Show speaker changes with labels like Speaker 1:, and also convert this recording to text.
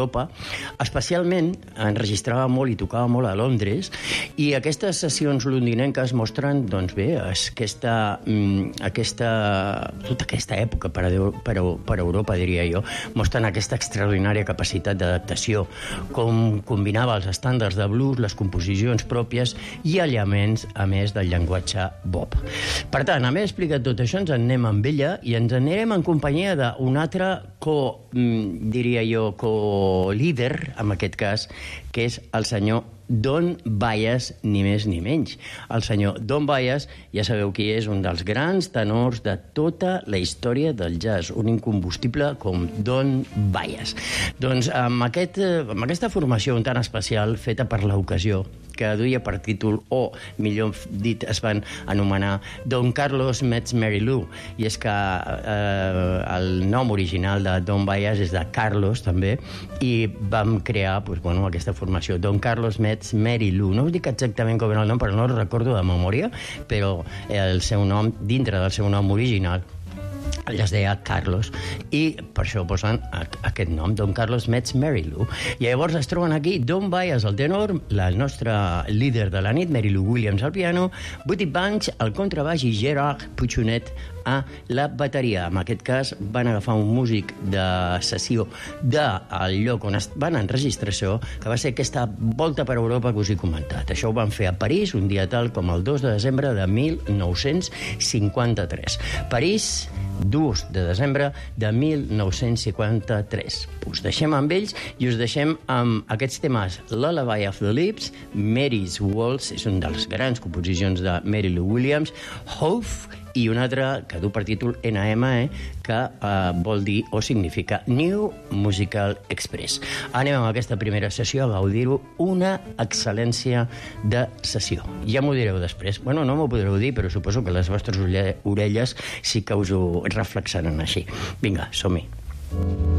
Speaker 1: Europa, especialment enregistrava molt i tocava molt a Londres, i aquestes sessions londinenques mostren, doncs bé, tota aquesta època per Europa, diria jo, mostren aquesta extraordinària capacitat d'adaptació, com combinava els estàndards de blues, les composicions pròpies i elements, a més, del llenguatge bop. Per tant, a més d'explicar tot això, ens en anem amb ella i ens en anirem en companyia d'un altre líder, en aquest cas, que és el senyor Don Byas, ni més ni menys. El senyor Don Byas, ja sabeu qui és, un dels grans tenors de tota la història del jazz, un incombustible com Don Byas. Doncs amb aquesta formació tan especial, feta per l'ocasió, que duia per títol, o millor dit, es van anomenar Don Carlos Meets Mary Lou, i és que el nom original de Don Byas és de Carlos, també, i vam crear aquesta formació, Don Carlos Meets Mary Lou. No us dic exactament com era el nom, però no el recordo de memòria, però el seu nom, dintre del seu nom original, es deia Carlos, i per això posen aquest nom, Don Carlos Meets Mary Lou. I llavors es troben aquí Don Byas al tenor, la nostra líder de la nit, Mary Lou Williams al piano, Buddy Banks al contrabaix i Gerard Puchonet a la bateria. En aquest cas van agafar un músic de sessió del lloc on van enregistrar això, que va ser aquesta volta per Europa que us he comentat. Això ho van fer a París un dia tal com el 2 de desembre de 1953. París, 2 de desembre de 1953. Us deixem amb ells i us deixem amb aquests temes Lullaby of the Lips, Mary's Waltz, és una de les grans composicions de Mary Lou Williams, Hope, i una altra que du per títol NME, que vol dir o significa New Musical Express. Anem amb aquesta primera sessió a gaudir-ho, una excel·lència de sessió. Ja m'ho direu després. Bueno, no m'ho podreu dir, però suposo que les vostres orelles sí que us ho reflexaran així. Vinga, som-hi.